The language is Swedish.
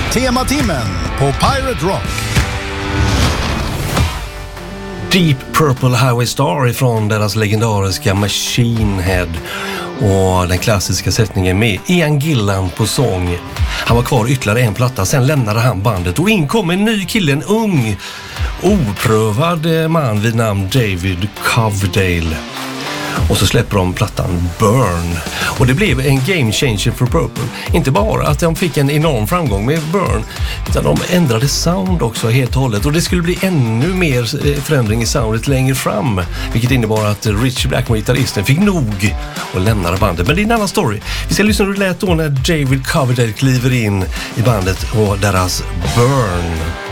Tematimmen på Pirate Rock. Deep Purple Highway Star ifrån deras legendariska Machine Head och den klassiska sättningen med Ian Gillan på sång. Han var kvar ytterligare en platta, sen lämnade han bandet och in kom en ny kille, en ung, oprövad man vid namn David Coverdale. Och så släpper de plattan Burn. Och det blev en game changer för Purple. Inte bara att de fick en enorm framgång med Burn, utan de ändrade sound också helt och hållet. Och det skulle bli ännu mer förändring i soundet längre fram. Vilket innebar att Richie Blackmore, gitarristen, fick nog och lämnade bandet. Men det är en annan story. Vi ska lyssna hur det lät då när David Coverdale kliver in i bandet och deras Burn.